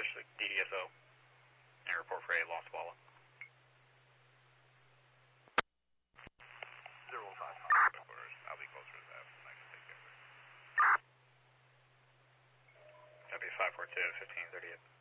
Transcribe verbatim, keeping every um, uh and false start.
establish the D D S O and report for a lost wallet. zero one five five. I'll be closer to that. I can take care of it. That'd be five four two, fifteen thirty-eight.